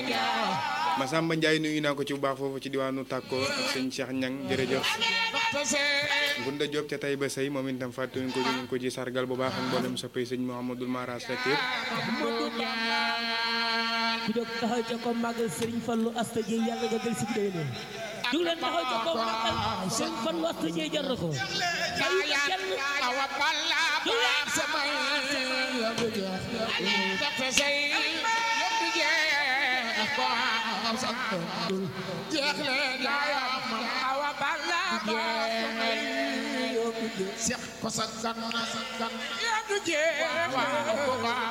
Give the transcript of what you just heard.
Masamba Ndiaye nuyu naa ko ci bu baax foofu ci diwaanu Takko ak sëñ Cheikh Niang jërëjëf Gunda Diop ca tay ba sëy moom itam fàttewuñ ko ñu ko ci sargal bu baax ak mboolem soppay sëñ Mouhamadoul Mara Seck yëpp ku jóg taxaw ca ko màggal Serigne Fallou Asta Dieye yàlla nga del si bi déwénee jóg leen taxaw ca ko màggal Serigne Fallou Asta Dieye jar na ko Cheikh ko sa gan ya du jeex